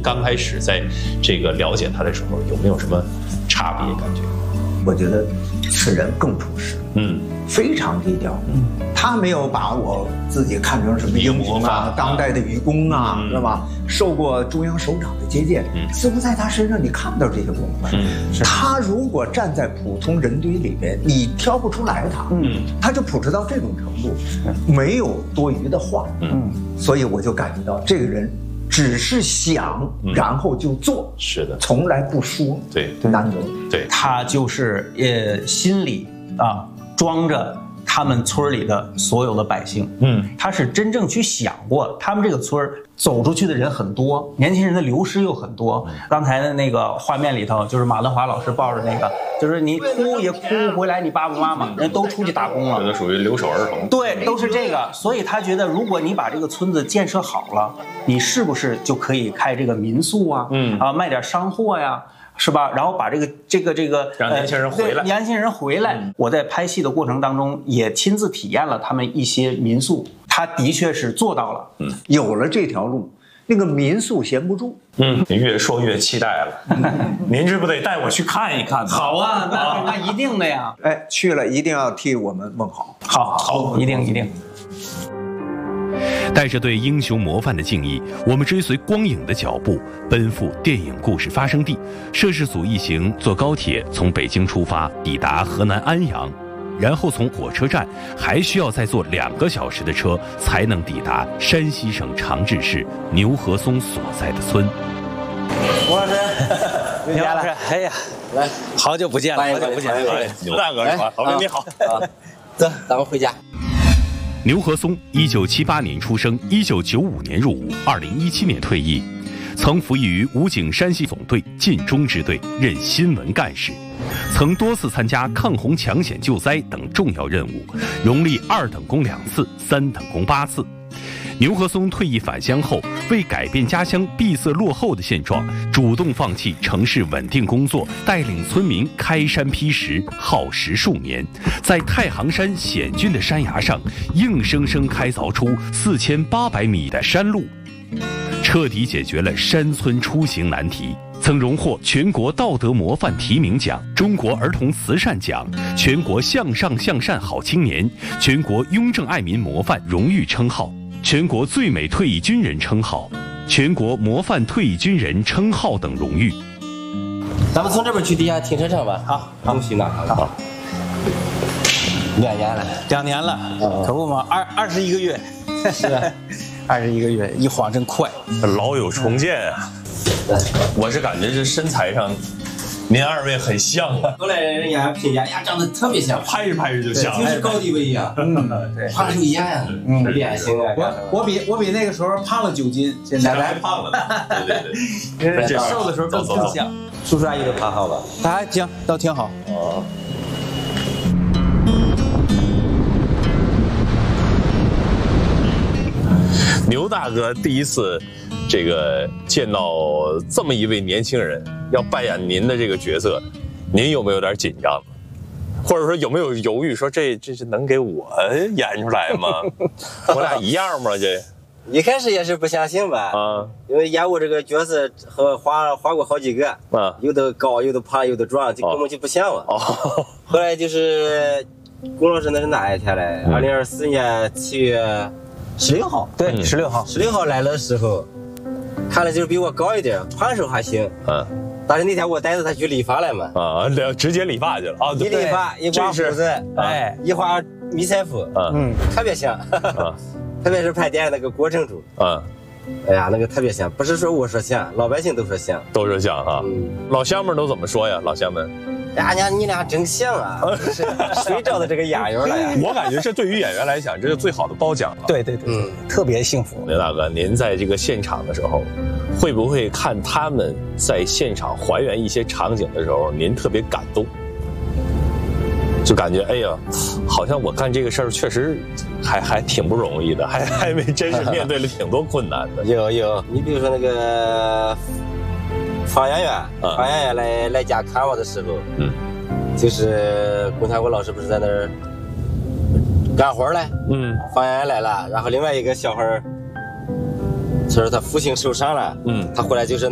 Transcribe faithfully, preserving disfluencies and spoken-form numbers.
刚开始在这个了解他的时候，有没有什么差别感觉？ 我觉得此人更朴实， 嗯， 非常低调。嗯，他没有把我自己看成什么英雄啊、当代的愚公啊，是吧？受过中央首长的接见，嗯，似乎在他身上你看不到这些部分。嗯，他如果站在普通人堆里边，你挑不出来他。嗯，他就朴实到这种程度，没有多余的话。嗯，所以我就感觉到这个人。只是想，然后就做， 是的， 从来不说， 对， 难得， 对， 他就是呃心里啊装着他们村里的所有的百姓，嗯，他是真正去想过，他们这个村走出去的人很多，年轻人的流失又很多。刚才的那个画面里头，就是马德华老师抱着那个，就是你哭也哭不回来，你爸爸妈妈人都出去打工了， 这都属于留守儿童。 对，都是这个。所以他觉得，如果你把这个村子建设好了，你是不是就可以开这个民宿啊？嗯啊，卖点商货呀。是吧？然后把这个这个这个让年轻人回来， 呃、年轻人回来、嗯。我在拍戏的过程当中也亲自体验了他们一些民宿，他的确是做到了。 嗯，有了这条路，那个民宿闲不住。 嗯，你越说越期待了。您这不得带我去看一看？ 好啊，那那一定的呀。 哎，去了一定要替我们问好。 好，好，一定一定。 带着对英雄模范的敬意，我们追随光影的脚步，奔赴电影故事发生地。摄制组一行坐高铁从北京出发，抵达河南安阳，然后从火车站还需要再坐两个小时的车，才能抵达山西省长治市牛河松所在的村。 吴老师，牛老师，哎呀，来，好久不见了，好久不见了， 牛大哥是吧？好，你好， 走，咱们回家。 牛河松，一九七八年出生，一九九五年入伍，二零一七年退役，曾服役于武警山西总队晋中支队，任新闻干事，曾多次参加抗洪抢险救灾等重要任务，荣立二等功两次，三等功八次。牛河松退役返乡后，为改变家乡闭塞落后的现状，主动放弃城市稳定工作，带领村民开山劈石，耗时数年，在太行山险峻的山崖上，硬生生开凿出四千八百米的山路，彻底解决了山村出行难题。曾荣获全国道德模范提名奖、中国儿童慈善奖、全国向上向善好青年、全国雍正爱民模范荣誉称号、全国最美退役军人称号、全国模范退役军人称号等荣誉。 咱们从这边去地下停车场吧。好，东西拿好。好。两年了， 两年了，哦、可不嘛，二二十一个月，是啊，二十一个月，一晃真快， 老友重见啊！我是感觉这身材上，您二位很像啊。 后来人家评价呀，长得特别像， 拍着拍着就像， 就是高低不一样。嗯，对，胖就一样呀，嗯，脸型啊。 我我比我比那个时候胖了九斤，现在还胖了。对对对，瘦的时候更更像。 叔叔阿姨都爬好了， 还行，都挺好。哦。 牛大哥第一次这个见到这么一位年轻人要扮演您的这个角色，您有没有点紧张？或者说有没有犹豫说这这是能给我演出来吗？我俩一样吗？这一开始也是不相信吧，啊，因为演我这个角色和画画过好几个，啊，有的高，有的胖，有的壮，就根本就不像我。哦，后来就是龚老师那是哪一天来？二零二四年七月十六号， 对，十六号， 十六号来的时候，看了就是比我高一点，胖瘦还行，嗯。但是那天我带着他去理发了嘛， 啊，直接理发去了啊！ 一理发，一刮胡子，哎，一画迷彩服，嗯，特别像，特别是拍电影那个过程中，嗯，哎呀，那个特别像，不是说我说像，老百姓都说像， 都说像哈。老乡们都怎么说呀？老乡们， 呀呀，你俩真像啊！是谁找的这个演员了呀？ 我感觉这对于演员来讲，这是最好的褒奖了。 对对对，嗯，特别幸福。 刘大哥，您在这个现场的时候，会不会看他们在现场还原一些场景的时候，您特别感动？就感觉哎呀，好像我干这个事儿确实还还挺不容易的，还还没真是面对了挺多困难的。 有有，你比如说那个方圆圆，方圆圆来来家看我的时候，嗯，就是龚强国老师不是在那儿干活嘞，嗯，方圆圆来了，然后另外一个小孩儿，就是他父亲受伤了，嗯，他回来就是